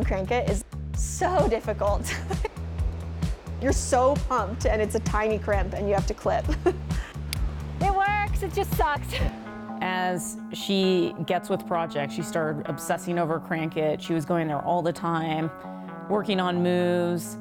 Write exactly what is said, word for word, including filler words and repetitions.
on Crank It is so difficult. You're so pumped and it's a tiny crimp and you have to clip. It works, it just sucks. As she gets with projects, she started obsessing over Crank It. She was going there all the time, working on moves.